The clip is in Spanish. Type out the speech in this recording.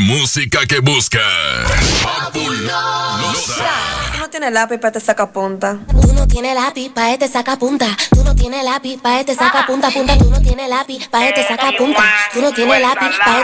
música que buscas. Fabulosa. Tú no tienes lápiz para este sacapunta. Tú no tienes lápiz pa' este sacapunta. Tú no tienes lápiz pa' este sacapunta, punta. Tú no tienes lápiz pa' este sacapunta. Tú no tienes lápiz pa'